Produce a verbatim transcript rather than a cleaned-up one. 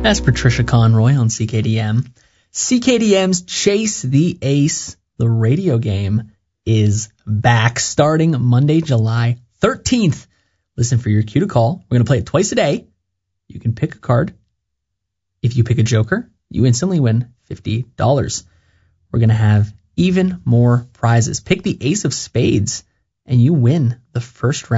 That's Patricia Conroy on C K D M. C K D M's Chase the Ace, the radio game, is back starting Monday, July thirteenth. Listen for your cue to call. We're going to play it twice a day. You can pick a card. If you pick a joker, you instantly win fifty dollars. We're going to have even more prizes. Pick the Ace of Spades, and you win the first round.